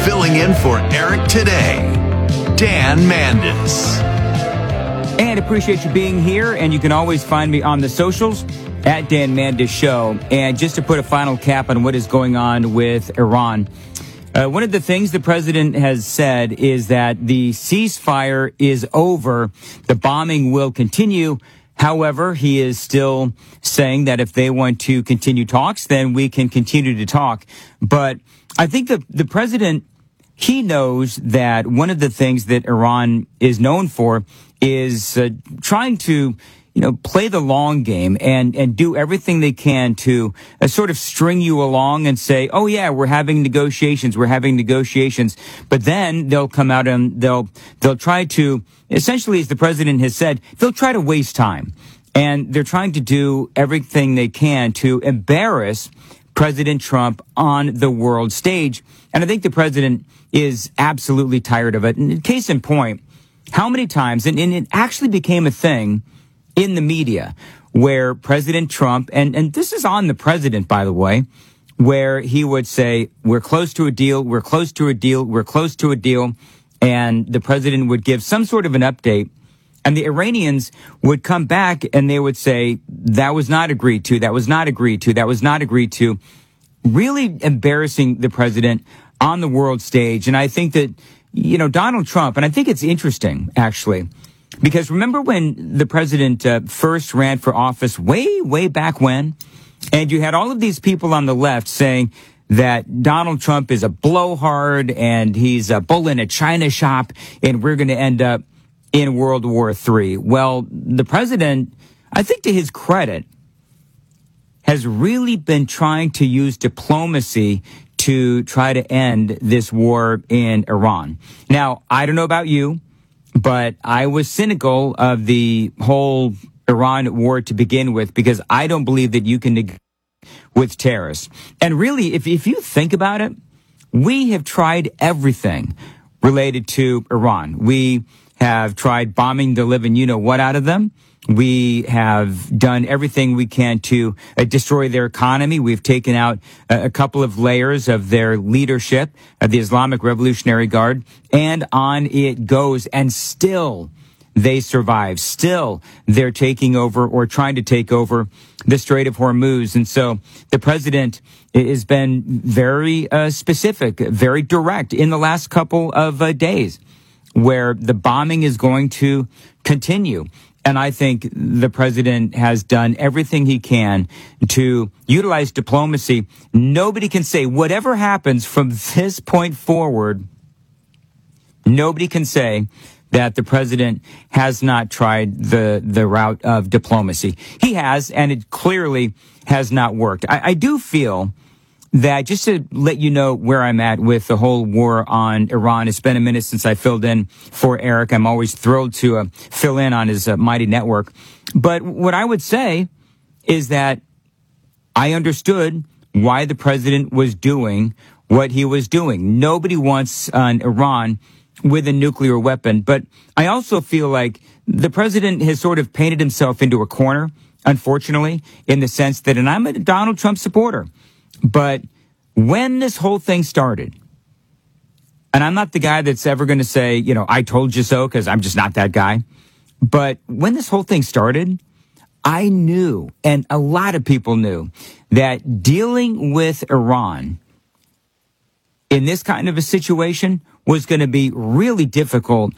Filling in for Eric today, Dan Mandis. And appreciate you being here. And you can always find me on the socials at Dan Mandis Show. And just to put a final cap on what is going on with Iran, one of the things the president has said is that the ceasefire is over. The bombing will continue. However, he is still saying that if they want to continue talks, then we can continue to talk. But I think the president, he knows that one of the things that Iran is known for is trying to play the long game and do everything they can to sort of string you along and say, oh yeah, we're having negotiations. But then they'll come out and they'll try to, essentially, as the president has said, they'll try to waste time. And they're trying to do everything they can to embarrass President Trump on the world stage. And I think the president is absolutely tired of it. And case in point, how many times, and it actually became a thing in the media where President Trump, and this is on the president, by the way, where he would say, we're close to a deal, we're close to a deal, we're close to a deal. And the president would give some sort of an update. And the Iranians would come back and they would say, that was not agreed to, that was not agreed to, that was not agreed to. Really embarrassing the president on the world stage. And I think that, Donald Trump, and I think it's interesting, actually, because remember when the president first ran for office way back when, and you had all of these people on the left saying that Donald Trump is a blowhard and he's a bull in a china shop and we're going to end up in World War III. Well, the president, I think to his credit, has really been trying to use diplomacy to try to end this war in Iran. Now, I don't know about you, but I was cynical of the whole Iran war to begin with because I don't believe that you can negotiate with terrorists. And really, if you think about it, we have tried everything related to Iran. We have tried bombing the living you-know-what out of them. We have done everything we can to destroy their economy. We've taken out a couple of layers of their leadership, the Islamic Revolutionary Guard, and on it goes. And still, they survive. Still, they're taking over or trying to take over the Strait of Hormuz. And so the president has been very specific, very direct in the last couple of days, where the bombing is going to continue. And I think the president has done everything he can to utilize diplomacy. Nobody can say, whatever happens from this point forward, nobody can say that the president has not tried the route of diplomacy. He has, and it clearly has not worked. I do feel that, just to let you know where I'm at with the whole war on Iran, it's been a minute since I filled in for Eric. I'm always thrilled to fill in on his mighty network. But what I would say is that I understood why the president was doing what he was doing. Nobody wants Iran with a nuclear weapon. But I also feel like the president has sort of painted himself into a corner, unfortunately, in the sense that, and I'm a Donald Trump supporter, but when this whole thing started, and I'm not the guy that's ever going to say, I told you so, because I'm just not that guy. But when this whole thing started, I knew, and a lot of people knew, that dealing with Iran in this kind of a situation was going to be really difficult